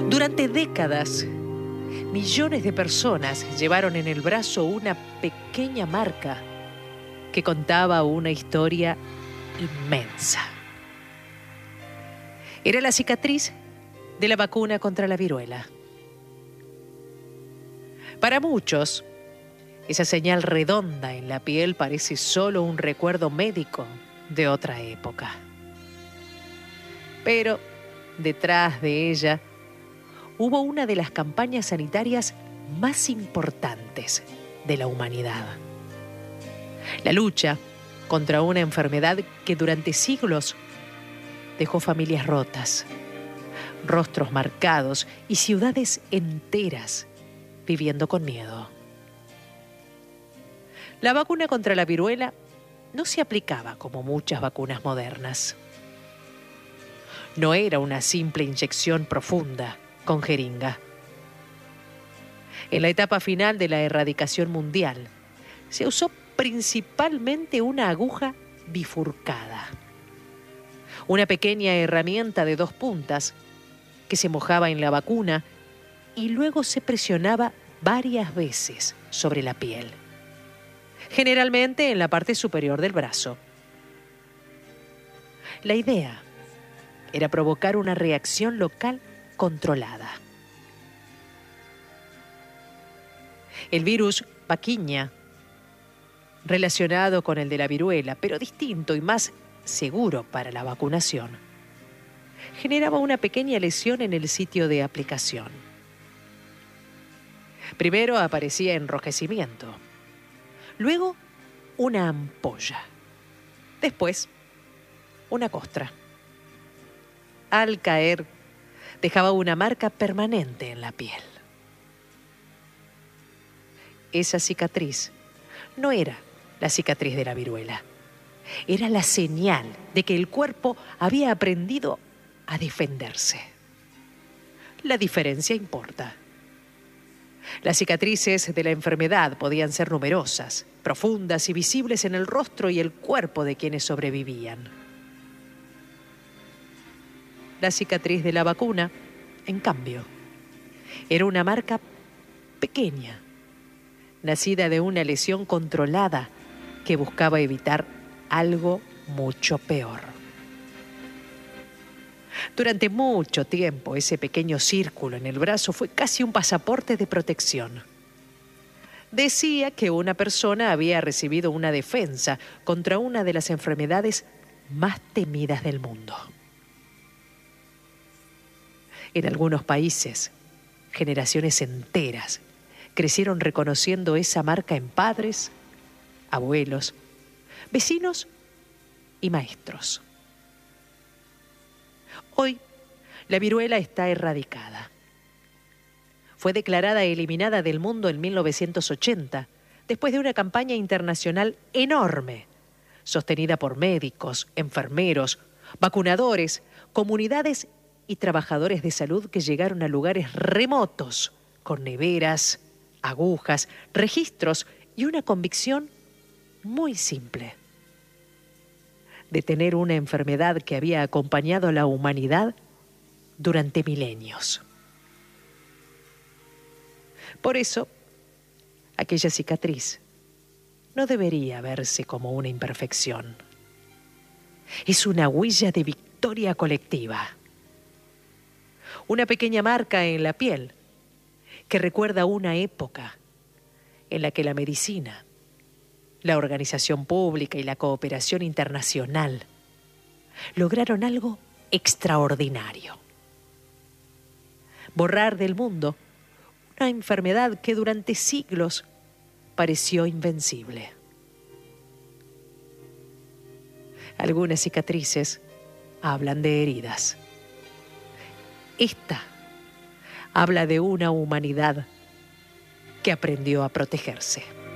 Durante décadas, millones de personas llevaron en el brazo una pequeña marca que contaba una historia inmensa. Era la cicatriz de la vacuna contra la viruela. Para muchos, esa señal redonda en la piel parece solo un recuerdo médico de otra época. Pero detrás de ella hubo una de las campañas sanitarias más importantes de la humanidad. La lucha contra una enfermedad que durante siglos dejó familias rotas, rostros marcados y ciudades enteras viviendo con miedo. La vacuna contra la viruela no se aplicaba como muchas vacunas modernas. No era una simple inyección profunda con jeringa. En la etapa final de la erradicación mundial, se usó principalmente una aguja bifurcada, una pequeña herramienta de 2 puntas que se mojaba en la vacuna y luego se presionaba varias veces sobre la piel, generalmente en la parte superior del brazo. La idea era provocar una reacción local controlada. El virus Vacchinia, relacionado con el de la viruela, pero distinto y más seguro para la vacunación, generaba una pequeña lesión en el sitio de aplicación. Primero aparecía enrojecimiento, luego una ampolla, después una costra. Al caer, dejaba una marca permanente en la piel. Esa cicatriz no era la cicatriz de la viruela. Era la señal de que el cuerpo había aprendido a defenderse. La diferencia importa. Las cicatrices de la enfermedad podían ser numerosas, profundas y visibles en el rostro y el cuerpo de quienes sobrevivían. La cicatriz de la vacuna, en cambio, era una marca pequeña, nacida de una lesión controlada que buscaba evitar algo mucho peor. Durante mucho tiempo, ese pequeño círculo en el brazo fue casi un pasaporte de protección. Decía que una persona había recibido una defensa contra una de las enfermedades más temidas del mundo. En algunos países, generaciones enteras crecieron reconociendo esa marca en padres, abuelos, vecinos y maestros. Hoy, la viruela está erradicada. Fue declarada eliminada del mundo en 1980, después de una campaña internacional enorme, sostenida por médicos, enfermeros, vacunadores, comunidades y trabajadores de salud que llegaron a lugares remotos, con neveras, agujas, registros y una convicción muy simple: detener una enfermedad que había acompañado a la humanidad durante milenios. Por eso, aquella cicatriz no debería verse como una imperfección. Es una huella de victoria colectiva. Una pequeña marca en la piel que recuerda una época en la que la medicina, la organización pública y la cooperación internacional lograron algo extraordinario: borrar del mundo una enfermedad que durante siglos pareció invencible. Algunas cicatrices hablan de heridas. Esta habla de una humanidad que aprendió a protegerse.